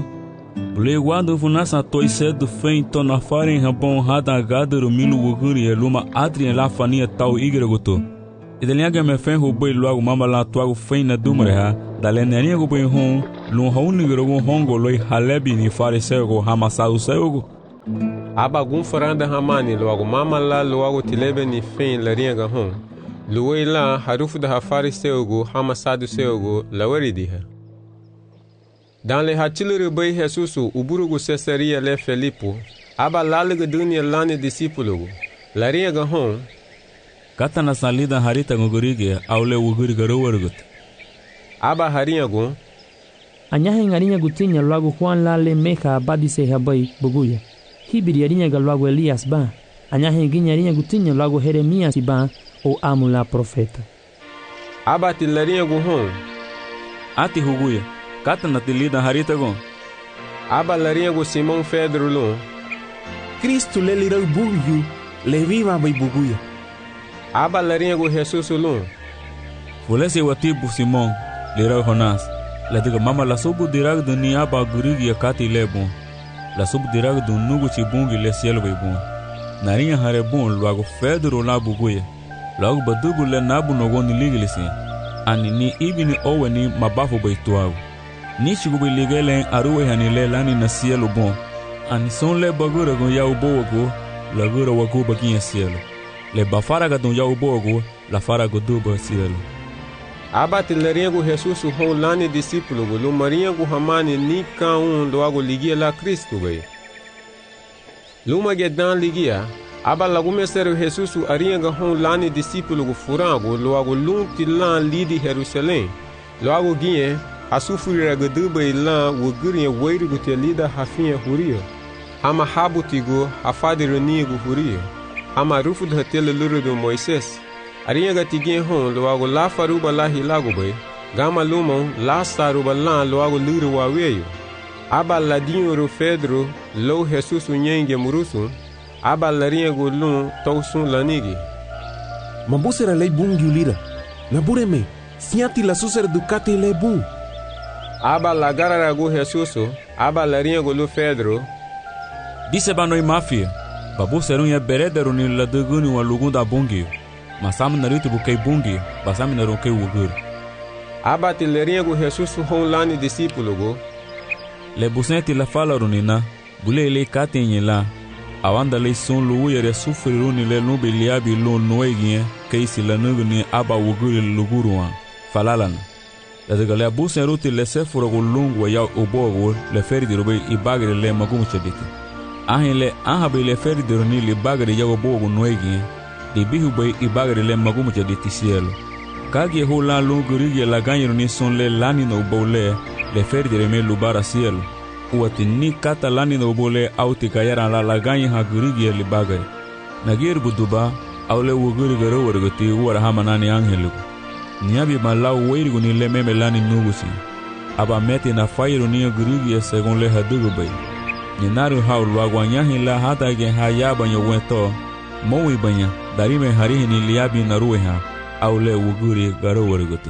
Bule guardo funasa toi cedo fein to na farin habon hada gadero milu wuguri luma adrien la fania tau igregoto. Ideliaga me fen hoboi logo mama la tuago fein na dumre ha, dalenania go boi hon, lun haunigro hongo loi halebi ni farisego hamasau sego.
Aba gun faranda hamani logo mama la logo tilebe ni fein la rienga hon. Luwei la harufu da farisego hamasadu sego la weridiha. Dans les hachilere bay Jesusu uburugu Cesaria le Felipo, aba lalega dunia lani discípulo, la riega hon.
Kata na salida harita ngurige aule uguri garowergut.
Aba hariago.
Anyahe ngarinya gutinya lagu Juan la le meka abadise habay buguya. Hibiri arinya galwago Elias ba. Anyahe ginya arinya gutinya lagu Jeremias ba o amula profeta.
Aba tilariago hon.
Ati huguya. Kata na tilida harita gon.
Aba lariago Simão Pedro lon.
Cristo le lirau bugyu le viva bay buguya.
Aba lariago Jesus lon.
Fulese watibu Simão lirau Jonas. La diga mama la subu dirag do ni aba gurigi ya kati le bon. La subu dirag do nugu chibungi le cielo bay bon. Narinha hare bon luago Pedro la buguya. Luago badugu le nabu nogoni ligilisi. Ani ni ibini owe ni mabafu bay tuago. Ni chigubi ligelen aruwe hanile lani na cielo bon. Ani son le bagura gon yau bogo, la gura wagu baginha cielo. Le bafaraga don yau bogo, la farago duba cielo.
Aba tilariago Jesus hon lani discípulo go lo mariago hamani ni kaun loago ligia la Cristo bay. Luma gedan ligia, aba lagume sero Jesus ariaga hon lani discípulo go furango loago lunti lan lidi Jerusalém. Loago ginhe a sufrira gaduba ilan wuguri weiri gutelida hafinha huria. Ama habutigo afadiranigo huria. Ama rufu da tele luru do Moisés. Arinha gatigin hon loago la faruba la hilago bay. Gama lumon la saruba lan loago luru waweyo. Aba ladinho ro Pedro lo Jesus unyenge murusun. Aba larinha go lun tausun lanigi.
Mambusera lei bungi lira. Nabureme, siati la susera ducati le bung.
Aba lagararago Jesus, aba larinha lo Pedro.
Disse banoi mafia. Babu serunha berederu ni la duguni wa lugunda bungi. Masam naruto bukai bungi, basam naruke wugur.
Aba tilerinha Jesus hon lani discípulo go.
Le busenti la fala runina, bule le katenye la. Awanda le son luuyere sufriruni le nubi liabi lo noegie, keisi la nuguni aba wuguri luguruan. Falalana. La de galea busen ruti le sefuro go lungu ya obogo le ferdi robe I bagre le magumu chediti. Ahin le ahabe le ferdi roni le bagre ya obogo noegi de bihu be I bagre le magumu chediti cielo. Kagi ho la lungu rigi la ganyro ni son le lani no bole le ferdi reme lubara cielo. Uati ni kata lani no bole auti kayara la ganyi ha gurigi le bagre. Nagir buduba awle wuguri garo wargoti wara hamanani angelu. Niabi malau weirigu ni le meme lani nugusi. Aba meti na fairu ni gurigi segon le hadugu bay. Ninaru hau luaguanyahi la hata gen hayaba nyo wento. Mowi banya, darime harihi ni liabi na rueha. Au le wuguri garo wariguti.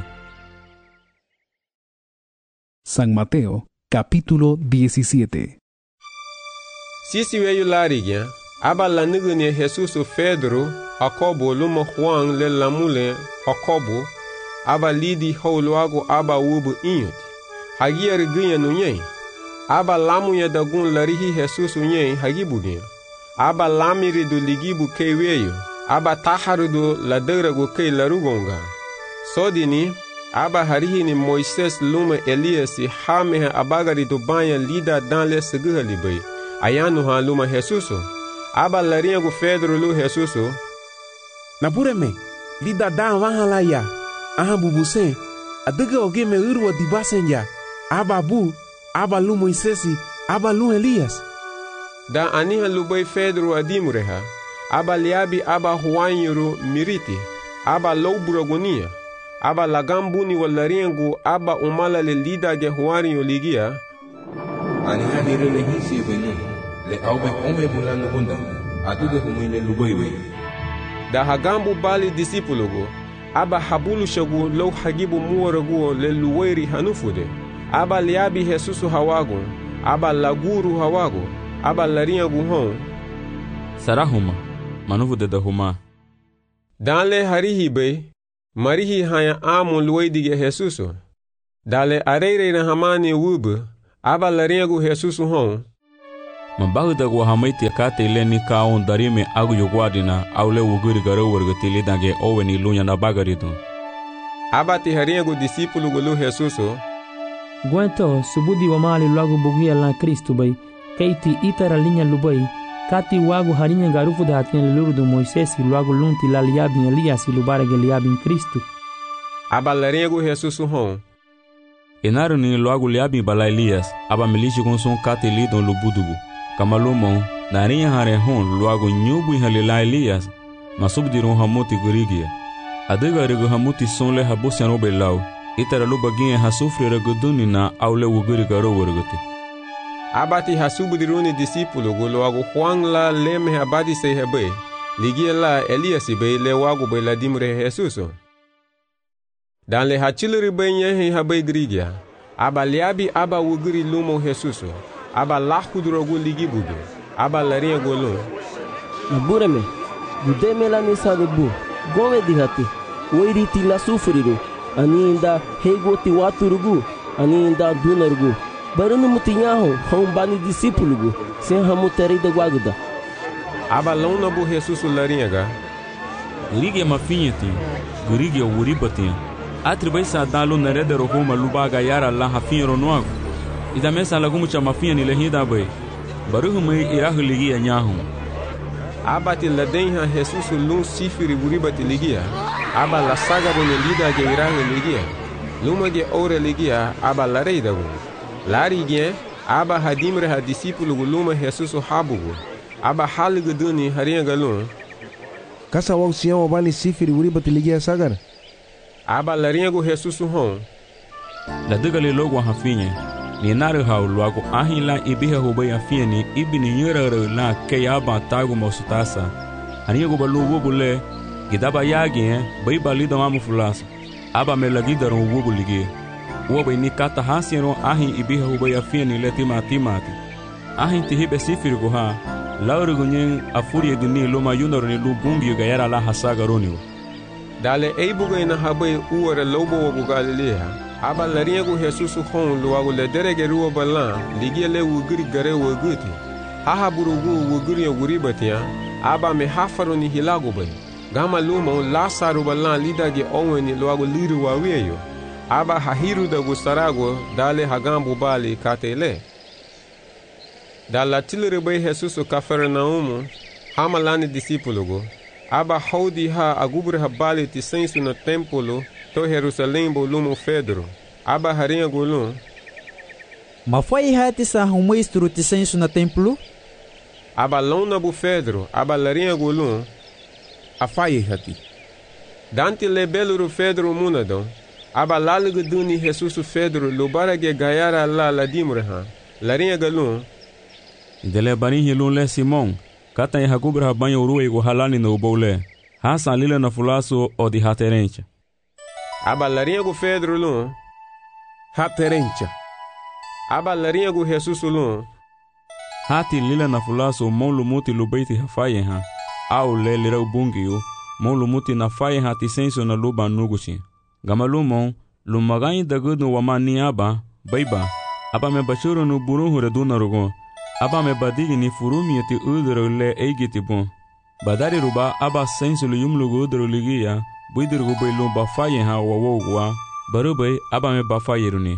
San Mateo, capítulo 17.
Sisi weyu larigya, aba la nugu ni Jesus Pedro, Jacobo luma Juan le lamule Jacobo, aba lidi holuago aba wubu inyot. Hagier gunya nunye. Aba lamu ya dagun larihi Jesus unye hagibugen. Aba lamiri do ligibu keweyo. Aba taharu do laderago ke larugonga. Sodini, aba harihi ni Moises luma Elias hameha abagari do banya lida dan le seguhali bay. Ayanu ha luma Jesus. Aba laringo Pedro lu Jesus.
Napureme, lida dan wahala ya. Aha bubuse, adega oge me urwa dibasenja. Aba bu, aba lu Moisesi, aba lu Elias.
Da aniha lubay Pedro adimureha. Aba liabi aba huanyuru miriti. Aba louburagonia. Aba lagambuni walaringu aba umala le lida ge huarinyo ligia.
Aniha nirele hisi venu. Le aube ome bulano bunda. Atude humile lubay.
Da hagambu bali discípulo aba habulu shagu lo hagibu muwaragu le luweri hanufude. Aba liabi Jesus hawagu. aba laguru hawago, aba larinha guhon.
Sarahuma, manuvu de huma.
Danle harihi be, marihi haya amo luidige Jesuso. Dale areire na hamani wube, aba larinha gu Jesuso hon.
Mabahu da guahamaiti akate ile ni kaon darime agu yugwadina aule wuguri garo wargatili dange oweni lunya na bagaridu.
Aba ti harinha gu discípulo gulu Jesuso.
Guento subudi wamali luagu bugia la Cristo bay, keiti itara linha lubai, kati wagu harinha garufu da hatinha lulu do Moisés luagu lunti la liabin Elias lubare ge liabin Cristo.
Aba larinha gu Jesuso hon.
Enaru ni luagu liabin bala Elias, aba milishi konson kati lidon lubudugu. Kamalumon, narinha hare hon luagu nyubu halila Elias, masubdiron hamuti gurigia. Adega regu hamuti sonle habusiano belau, itara lubaginha hasufri reguduni na aule wuguri garo warguti.
Abati hasubdiruni discípulo go luagu Juan la leme abadi se hebe, ligia la Elias be le wagu be la dimre Jesuso. Dan le hachilri be nyehi habe grigia, aba liabi aba wuguri lumo Jesuso. Aba lahkudrogu ligi buge, aba larinha golo.
Nabureme, budeme la nisa de bu, gome dihati, oiriti la sufriru, ani inda hegoti waturugu, ani inda dunargu. Barunu mutinyaho, hombani discípulo, sem hamuteri de guaguda.
Aba lona bu Jesuso larinha ga.
Gurige mafinheti, gurige uribatinha. Atribai sa dalo naredero homa lubaga yara la hafinho noago. Ida mesa lagumu cha mafia ni lehida bay. Baruhu mai irahu ligia nyahu.
Abati ladenha Jesuso lun sifiri buribati ligia. Aba la saga bone lida ge irahu ligia. Luma ge ore ligia aba lareida gu. Lari ge aba hadimre ha discípulo gu luma Jesuso habugu. Aba haligu duni harinha galun.
Kasa wau sião abani sifiri buribati ligia sagar.
Aba larinha gu Jesuso hon.
La digali logo hafinha. Ni naru hau luagu ahila ibiha hubay afia ni ibini nyerere la kayaba tagu mausutasa. Aniyagu balu wubule gidaba yagi bay balida mamu fulasa. Aba melagidaron wubu ligi. Wubay ni kata hasiero ahi ibiha hubay afia ni letima timati. Ahi tihibe sifirigu ha. Laurigu nyeng afuri edini luma yunaroni lubungi gayara la hasaga roniwa.
Dale eibuga ina habay uwara lobo wabu Galileha. Aba larinha gu Jesuso hon luagu le derege ruwa balan, ligia le wuguri gare wuguti. Haha burugu wuguri wuribatia, aba me hafaro ni hilagu bay. Gama lumo lasaru balan lidage oweni luagu liru waweyo. Aba hahiru da gustarago dale hagambu bali katele. Dala tilere bay Jesuso Cafarnaumu, hamalani discípulo go. Aba haudi ha agubre ha bali ti sensu na templo, to Jerusalém bolumo Pedro. Aba harinha golum.
Ma foi hati sa humestro ti sensu na templo?
Aba lona bu Pedro, aba larinha golum. Afai hati. Dante le beluru Pedro munadon. Aba lalugu duni Jesuso Pedro lubara ge gayara la dimreha. Larinha galum.
Dele barinhi lule Simon. Kata ya hagubra ha banho urue go halani no bole. Hasa lila na fulaso o di haterencha.
Aba larinha gu Pedro lum. Haterencha. Aba larinha gu Jesuso lum.
Hati lila na fulaso mon lumuti lubeiti hafaye ha. Au le lira ubungiu. Mon lumuti na faye ha tisenso na luba nuguchi. Gamalumon lumaganyi dagudu wamani aba. Baiba. Aba me bachuru no burunhu reduna rogon. Aba me badigi ni furumi eti udro le eigiti bon. Badari ruba aba sensu lu yumlugu udro ligia. Buidirgu bailu bafaye ha wawogwa. Barubay aba me bafaye runi.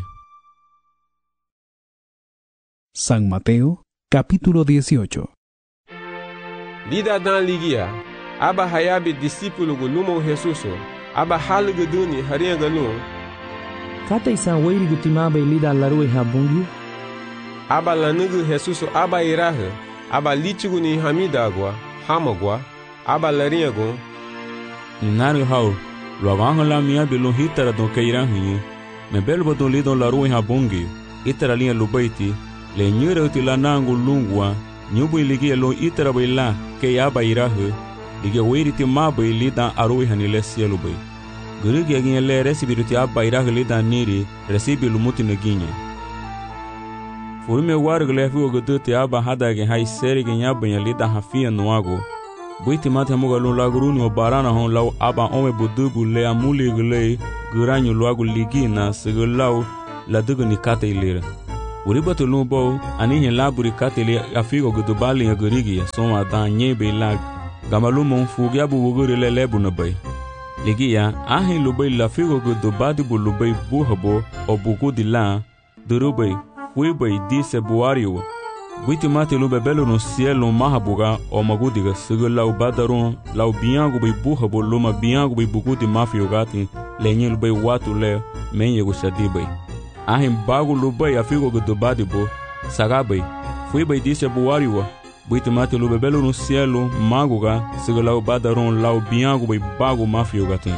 San Mateo, capítulo 18.
Lida dan ligia. Aba hayabi discípulo gu lumo Jesuso. Aba halugu duni harinha galum.
Kata isan weiri gu timaba lida larue habungi.
Aba lanugu Jesuso aba irahe. Aba litigu ni hamidagwa. Hamagwa. Aba larinha gu.
Ninaru hau. Luaganho la mia bilu hitara don keiranhi. Me belbo don lidon larue habungi. Itara linha lubaiti. Le nyure uti la nangu lungwa. Nyubu iligia lo itara baila. Kei aba irahe. Ligia weiriti maba lidan arue hanile sielu bay. Gurigi aginye le resibiruti aba irahe lidan niri. Resibi lumuti neginye. Furime wargle fi ogudute aba hadage hay serige nyabanya lida hafia nuago. Buiti mate muga lu laguruni o barana hon law aba ome budubu le amuli gule guranyu luagu ligina segulau la dugu ni kate ilira. Uribatu lumbo anihin laburi kate li afigo gudubali ya gurigi ya soma da nyebe lag. Gamalumo mfugi abu wuguri le lebu nabay. Ligia ahin lubay lafigo gudubadi bu lubay buhabo o bugudi la durubay huibay dise buariwa. Buiti mate lube belo no cielo mahabuga o magudiga sigo lau badarun lau biangu bay buhabo luma biangu bay bugudi mafiogati lenye lubay watu le menye gushadibay. Ahin bagu lubay afigo gudubadi bo sagabay huibay dise buariwa. Buiti mate lube belo no cielo maguga sigo lau badarun lau biangu bay bagu mafiogati.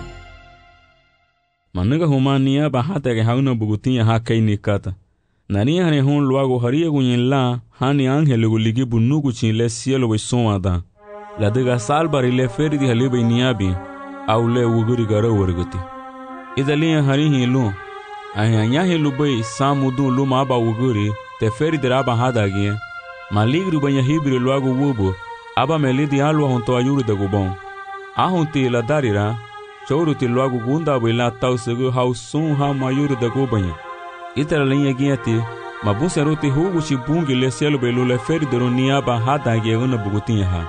Maniga humania ba hata ke hauna bugutinha hakai nikata. Nani hane hon luago haria gunyen la hani angele guligi bunugu chin le cielo bay sonada. La dega salbari le ferdi halibe niabi au le wuguri gara wargati. Idalia harihi lu ahanyahi lubay samudu luma aba wuguri te ferdi raba hadagi maligru banya hibri luago wubo aba melidi alwa honto ayuru de gubon. Ahunti la darira chouruti luago gunda bila tau segu hau sun ha mayuru de gubanya. Itara linha guiati, mabusa roti hugo chibungi le cielo belo le feri de ronia ba hada guiana bugutinha ha.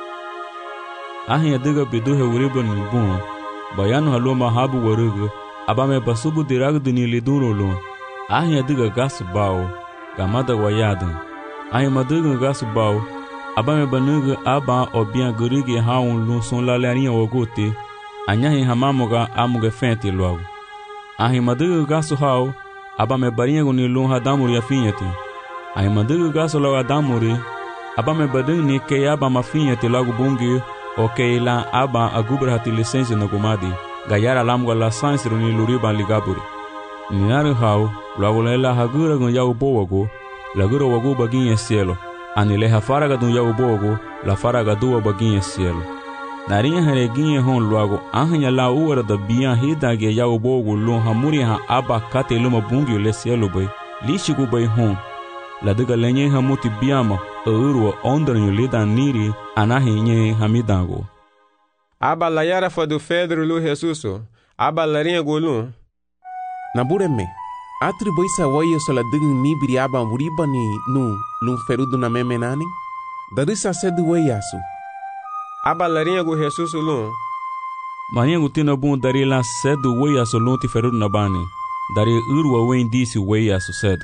Ahin adiga bidu he uriba ni bun, bayano haloma habu warugo, abame basubu dirago de ni liduro lo. Ahin adiga gas bao, gamada wayada. Ahin madiga gas bao, abame banuga aba obian gurigi haun lu son la larinha ogote, anyahin hamamoga amuga fente logo. Ahin madiga gas hao, aba me barinha guni lunha damuri afinhati. Ai mandugu gaso logo damuri, aba me badung ni ke aba mafinhati logo bungi, o ke la aba agubrahati licença no gumadi, gayara lamgo la sansiro ni luriba ligaburi. Ninari hau, logo la hagura gun yau bowago, lagura wago baginha cielo, anile hafaraga dun yau bowago, la faraga duwa baginha cielo. Narinha hareginha hon logo ahanya la uara da bian hidage yau bogo lon hamuri ha aba kate luma bungi le cielo bay lishigu bay hon la daga lenye hamuti biama urwa ondranyo lida niri anahi nye hamidango.
Aba la yara fa do Pedro lu Jesuso aba la rinha golun
nabureme atribui sa wayo sola digin nibiri aba muriba ni nu lum ferudo na memenani darisa sedu wayasu. Aba larinha go Jesus ulun.
Mania gutina bun dari la sedu weya solunti ferud na bani. Dari urwa wen disi weya so sed.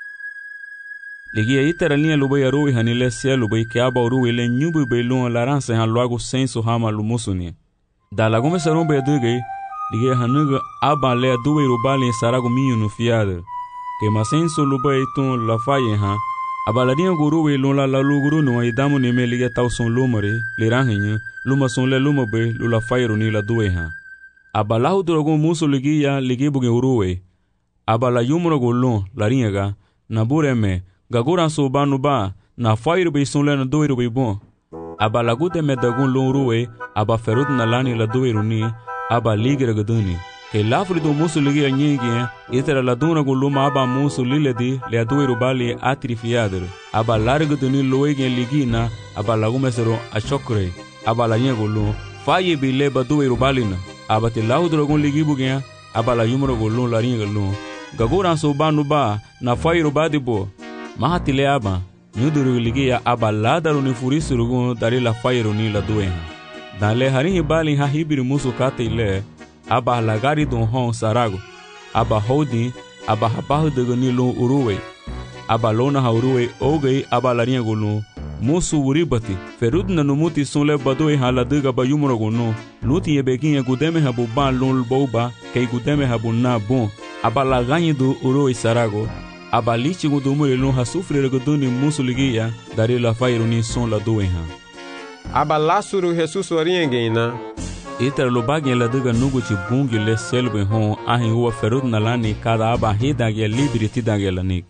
Ligia itera linha lubay aroi hanile cielo bay que aba urui le nyubu bay lun larança han logo senso hama lumusuni. Da lagume sarum bay dugai ligia hanuga aba le duwe rubali sarago minho no fiada. Que masenso lubay tun la faye ha. Abalarinha guru we lula la luguru no idamu ni me liga tau son lumare liranhinha luma son le luma be lula fairo ni la duwe ha. Abalahu drogo muso ligia ligibu ge uruwe. Abala yumro golon larinha ga nabure me gagura so banu ba na fairo be son le na duwe be bon. Abalagute me dagun lo uruwe aba ferut na lani la duwe runi aba ligira gaduni. Que lafri do muso ligia nyingi itera la duna go luma aba muso liledi le aduwe rubali atrifiadere aba largo de ni loege ligina aba lagume sero a chokre aba la nyego lu faye bi le baduwe rubalina aba te laudro gon ligibu gen aba la yumro go lu la ringa lu gagura so banu ba na faye rubadi bo mahati le aba nyuduru ligia aba ladaru ni furisuru gon dari la faye ni la duwe dan le harin bali ha hibiri muso kate le aba lagari don hon sarago aba holding aba habahu de gonilo uruwe aba lona ha uruwe ogei aba larinha gonu musu uribati ferud na numuti sonle badoi hala diga ba yumro gonu luti yebeginha gudeme habu ban lon boba kei gudeme habu na bon aba laganyi do uruwe sarago aba lichi gudumure lon ha sufre godoni musu ligia dari la fairo ni son la doenha
aba lasuru Jesus warinha
Itera lubagin la diga nugu ci bungi le selbe hon ahin huwa ferud na lani kada aba hidage libri tidage lanik.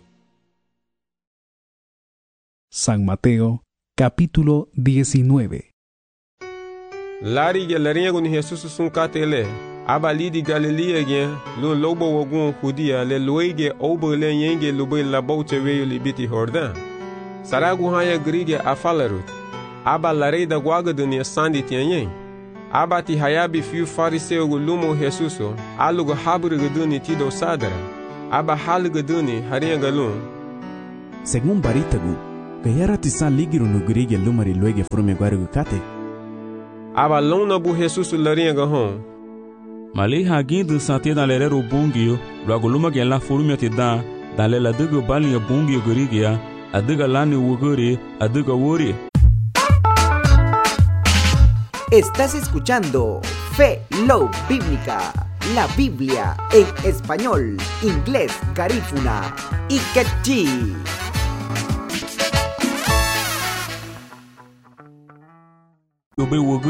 San Mateo, capítulo 19.
Lari ya larinha gun Jesus sun katele aba lidi Galilea gen lu lobo wagun Judea le loige obo le yenge lube la bote weyo libiti Jordan. Saragu haya grige afalarut. Aba larei da guaga dunia sandi tianyen. Aba ti hayabi fiu fariseu gu lumo Jesuso, alugu habru guduni tido sadara. Aba halu guduni haria galun.
Según Baritagu, gayara tisan ligiru no grige lumari luege frume guarugu kate.
Aba lona bu Jesuso laria gahon.
Mali hagindu sante dans l'erreur bungio, luego luma gen la furumia te dan, dans le ladugo balia bungio grigia, aduga lani wuguri, aduga wuri.
Estás escuchando Fe Love Bíblica, la Biblia en español, inglés, garífuna y quechí.
Yo be